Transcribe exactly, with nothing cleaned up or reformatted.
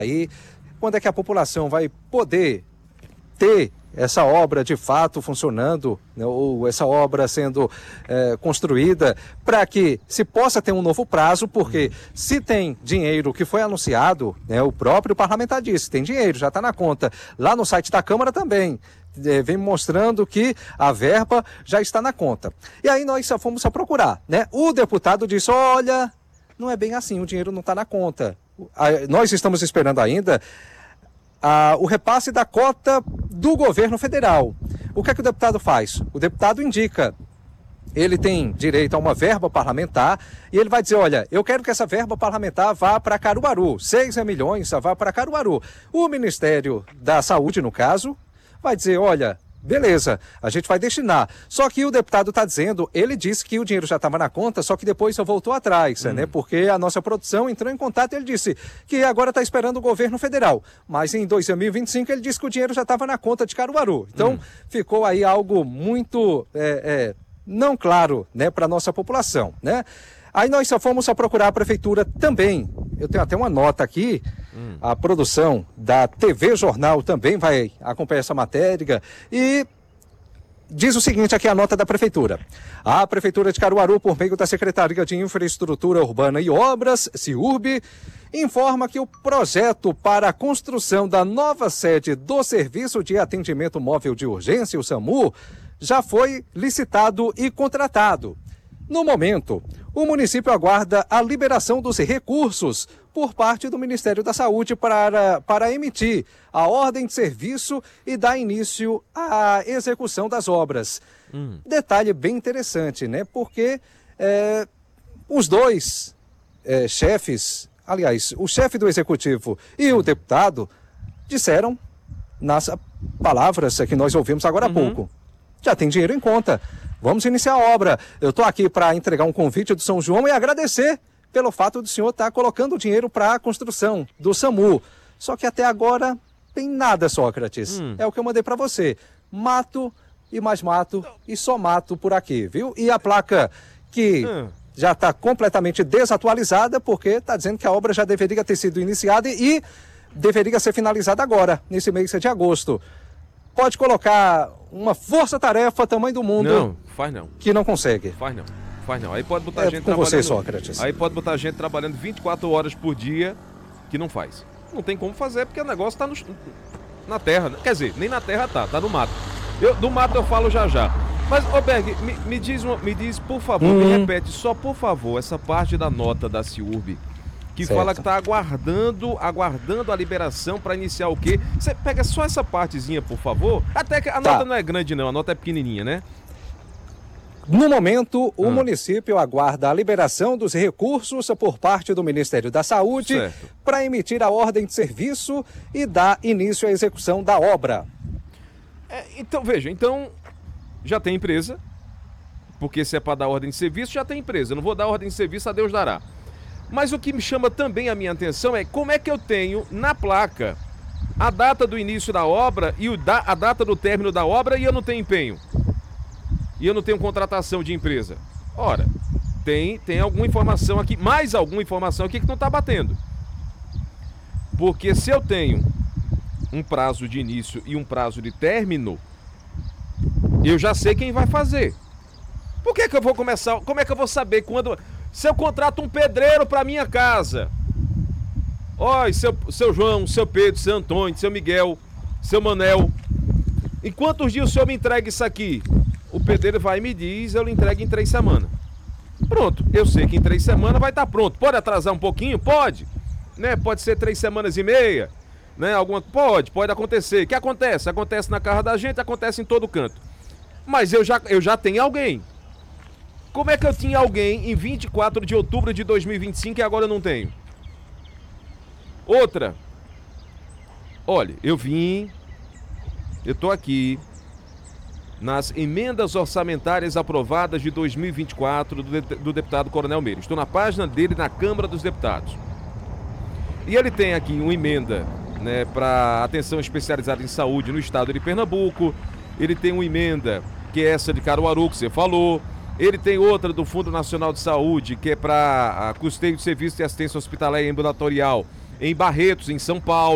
aí, quando é que a população vai poder ter essa obra de fato funcionando, né, ou essa obra sendo é, construída, para que se possa ter um novo prazo, porque se tem dinheiro que foi anunciado, né, o próprio parlamentar disse, tem dinheiro, já está na conta, lá no site da Câmara também, é, vem mostrando que a verba já está na conta. E aí nós só fomos a procurar, né? O deputado disse, olha, não é bem assim, o dinheiro não está na conta. Nós estamos esperando ainda Ah, o repasse da cota do governo federal. O que é que o deputado faz? O deputado indica, ele tem direito a uma verba parlamentar e ele vai dizer, olha, eu quero que essa verba parlamentar vá para Caruaru, seis milhões vá para Caruaru. O Ministério da Saúde, no caso, vai dizer, olha, beleza, a gente vai destinar. Só que o deputado está dizendo, ele disse que o dinheiro já estava na conta, só que depois só voltou atrás, hum. né? Porque a nossa produção entrou em contato e ele disse que agora está esperando o governo federal. Mas em dois mil e vinte e cinco ele disse que o dinheiro já estava na conta de Caruaru. Então hum. ficou aí algo muito é, é, não claro, né, para a nossa população, né? Aí nós só fomos a procurar a prefeitura também. Eu tenho até uma nota aqui, hum. a produção da T V Jornal também vai acompanhar essa matéria e diz o seguinte aqui a nota da prefeitura. A prefeitura de Caruaru, por meio da Secretaria de Infraestrutura Urbana e Obras, SIURB, informa que o projeto para a construção da nova sede do Serviço de Atendimento Móvel de Urgência, o SAMU, já foi licitado e contratado. No momento, o município aguarda a liberação dos recursos por parte do Ministério da Saúde para, para emitir a ordem de serviço e dar início à execução das obras. Hum. Detalhe bem interessante, né? Porque é, os dois é, chefes, aliás, o chefe do executivo e o deputado disseram nas palavras que nós ouvimos agora há uhum. pouco. Já tem dinheiro em conta. Vamos iniciar a obra. Eu estou aqui para entregar um convite do São João e agradecer pelo fato do senhor estar tá colocando dinheiro para a construção do SAMU. Só que até agora tem nada, Sócrates. Hum. É o que eu mandei para você. Mato e mais mato e só mato por aqui, viu? E a placa que hum. já está completamente desatualizada porque está dizendo que a obra já deveria ter sido iniciada e deveria ser finalizada agora, nesse mês de agosto. Pode colocar uma força-tarefa tamanho do mundo. Não, faz não. Que não consegue. Faz não, faz não. Aí pode botar é gente com trabalhando... você, Sócrates. Aí pode botar gente trabalhando vinte e quatro horas por dia que não faz. Não tem como fazer porque o negócio tá no... na terra. Quer dizer, nem na terra tá, tá no mato. Eu, do mato eu falo já já. Mas, ô Berg, me, me, diz, uma, me diz, por favor, hum. me repete só, por favor, essa parte da nota da SIURB. Que certo. Fala que está aguardando, aguardando a liberação para iniciar o quê? Você pega só essa partezinha, por favor. Até que a tá. nota não é grande não, a nota é pequenininha, né? No momento, o ah. município aguarda a liberação dos recursos por parte do Ministério da Saúde para emitir a ordem de serviço e dar início à execução da obra. É, então, veja, então já tem empresa, porque se é para dar ordem de serviço, já tem empresa. Eu não vou dar ordem de serviço, a Deus dará. Mas o que me chama também a minha atenção é como é que eu tenho na placa a data do início da obra e o da, a data do término da obra e eu não tenho empenho. E eu não tenho contratação de empresa. Ora, tem, tem alguma informação aqui, mais alguma informação aqui que não está batendo. Porque se eu tenho um prazo de início e um prazo de término, eu já sei quem vai fazer. Por que que eu vou começar? Como é que eu vou saber quando... Se eu contrato um pedreiro para minha casa, oi, seu, seu João, seu Pedro, seu Antônio, seu Miguel, seu Manel, em quantos dias o senhor me entrega isso aqui? O pedreiro vai e me diz, eu lhe entrego em três semanas. Pronto, eu sei que em três semanas vai estar pronto. Pode atrasar um pouquinho? Pode. Né? Pode ser três semanas e meia. Né? Alguma... Pode, pode acontecer. O que acontece? Acontece na casa da gente, acontece em todo canto. Mas eu já, eu já tenho alguém. Como é que eu tinha alguém em vinte e quatro de outubro de dois mil e vinte e cinco e agora eu não tenho? Outra. Olha, eu vim, eu tô aqui nas emendas orçamentárias aprovadas de dois mil e vinte e quatro do, de, do deputado Coronel Meira. Estou na página dele na Câmara dos Deputados. E ele tem aqui uma emenda, né, para atenção especializada em saúde no estado de Pernambuco. Ele tem uma emenda que é essa de Caruaru, que você falou. Ele tem outra do Fundo Nacional de Saúde, que é para custeio de serviço de assistência hospitalar e ambulatorial em Barretos, em São Paulo.